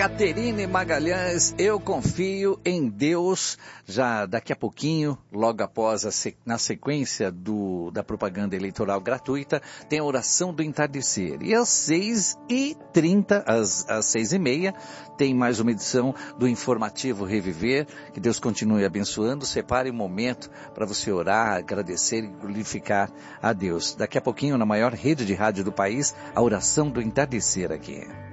Caterine Magalhães, eu confio em Deus. Já daqui a pouquinho, logo após na sequência da propaganda eleitoral gratuita, tem a oração do entardecer. E às 6h30, às 6h30, tem mais uma edição do Informativo Reviver. Que Deus continue abençoando. Separe um momento para você orar, agradecer e glorificar a Deus. Daqui a pouquinho, na maior rede de rádio do país, a oração do entardecer aqui.